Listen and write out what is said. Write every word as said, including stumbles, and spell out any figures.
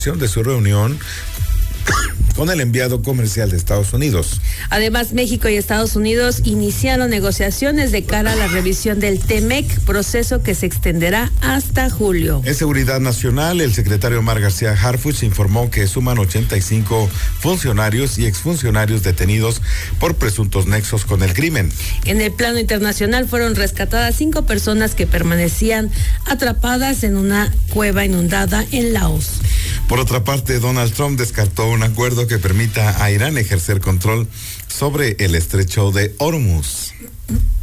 de su reunión con el enviado comercial de Estados Unidos. Además, México y Estados Unidos iniciaron negociaciones de cara a la revisión del TEMEC, proceso que se extenderá hasta julio. En Seguridad Nacional, el secretario Omar García Harfuch informó que suman ochenta y cinco funcionarios y exfuncionarios detenidos por presuntos nexos con el crimen. En el plano internacional fueron rescatadas cinco personas que permanecían atrapadas en una cueva inundada en Laos. Por otra parte, Donald Trump descartó un acuerdo que permita a Irán ejercer control sobre el estrecho de Hormuz.